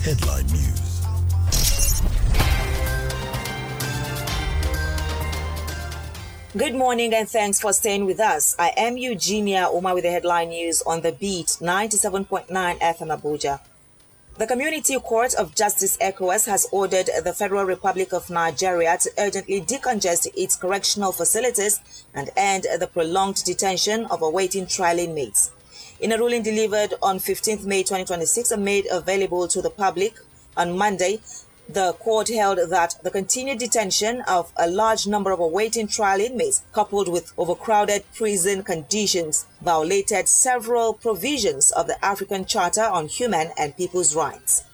Headline News. Good morning and thanks for staying with us. I am Eugenia Uma with the headline news on The Beat 97.9 FM Abuja. The Community Court of Justice ECOWAS has ordered the Federal Republic of Nigeria to urgently decongest its correctional facilities and end the prolonged detention of awaiting trial inmates. In a ruling delivered on 15th May 2026 and made available to the public on Monday, the court held that the continued detention of a large number of awaiting trial inmates, coupled with overcrowded prison conditions, violated several provisions of the African Charter on Human and People's Rights.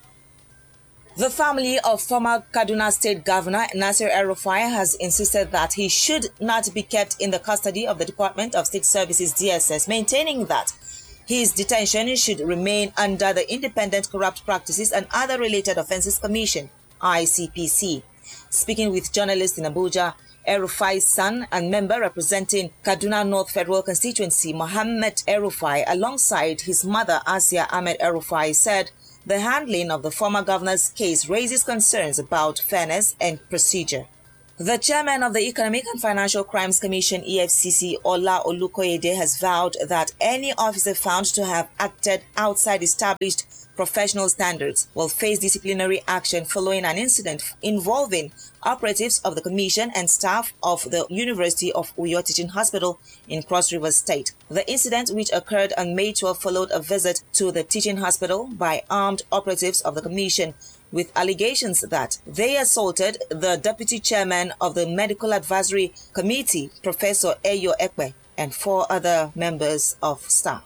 The family of former Kaduna State Governor Nasir El-Rufai has insisted that he should not be kept in the custody of the Department of State Services DSS, maintaining that his detention should remain under the Independent Corrupt Practices and Other Related Offences Commission, ICPC. Speaking with journalists in Abuja, El-Rufai's son and member representing Kaduna North Federal Constituency, Mohammed El-Rufai, alongside his mother, Asia Ahmed El-Rufai, said the handling of the former governor's case raises concerns about fairness and procedure. The chairman of the Economic and Financial Crimes Commission, EFCC, Ola Olukoyede, has vowed that any officer found to have acted outside established professional standards will face disciplinary action following an incident involving operatives of the commission and staff of the University of Uyo Teaching Hospital in Cross River State. The incident, which occurred on May 12, followed a visit to the teaching hospital by armed operatives of the commission with allegations that they assaulted the deputy chairman of the Medical Advisory Committee, Professor Eyo Ekpe, and 4 other members of staff.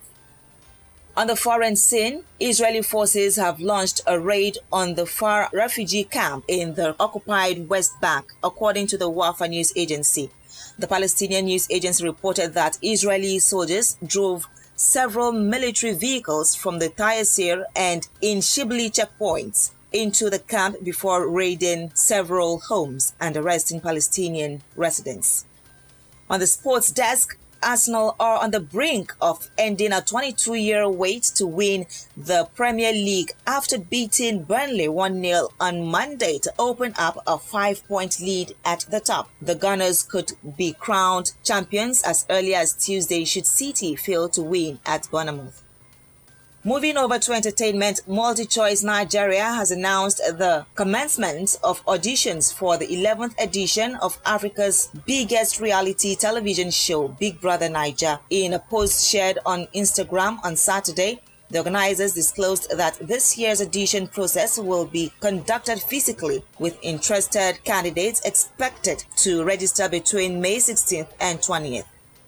On the foreign scene, Israeli forces have launched a raid on the Far refugee camp in the occupied West Bank, according to the Wafa news agency. The Palestinian news agency reported that Israeli soldiers drove several military vehicles from the Taysir and In Shibli checkpoints into the camp before raiding several homes and arresting Palestinian residents. On the sports desk, Arsenal are on the brink of ending a 22-year wait to win the Premier League after beating Burnley 1-0 on Monday to open up a 5-point lead at the top. The Gunners could be crowned champions as early as Tuesday should City fail to win at Bournemouth. Moving over to entertainment, MultiChoice Nigeria has announced the commencement of auditions for the 11th edition of Africa's biggest reality television show, Big Brother Naija. In a post shared on Instagram on Saturday, the organizers disclosed that this year's audition process will be conducted physically, with interested candidates expected to register between May 16th and 20th.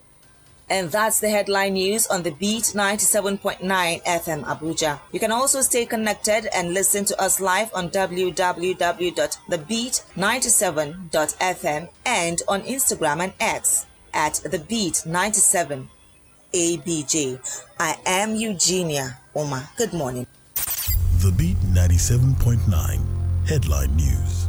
And that's the headline news on The Beat 97.9 FM Abuja. You can also stay connected and listen to us live on www.thebeat97.fm and on Instagram and X at TheBeat97ABJ. I am Eugenia Oma. Good morning. The Beat 97.9 Headline News.